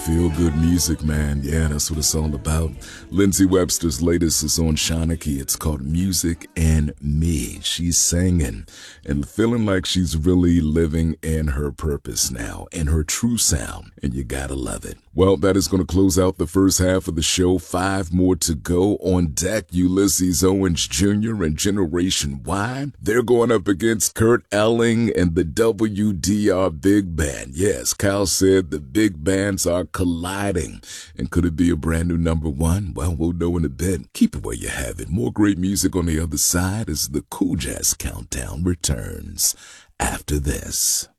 Feel good music, man. Yeah, that's what it's all about. Lindsay Webster's latest is on Shanachie. It's called Music and Me. She's singing and feeling like she's really living in her purpose now, in her true sound, and you gotta love it. Well, that is going to close out the first half of the show. 5 more to go. On deck, Ulysses Owens Jr. and Generation Y. They're going up against Kurt Elling and the WDR Big Band. Yes, Kyle said the big bands are colliding. And could it be a brand new number one? Well, we'll know in a bit. Keep it where you have it. More great music on the other side as the Cool Jazz Countdown returns after this.